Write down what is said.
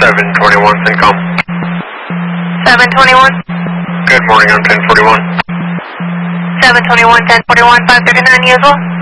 721, CENTCOM. 721. Good morning, I'm 1041. 721, 1041, 539 usual.